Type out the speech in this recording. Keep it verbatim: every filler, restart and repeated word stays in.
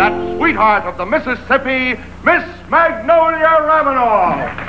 that sweetheart of the Mississippi, Miss Magnolia Raminoff.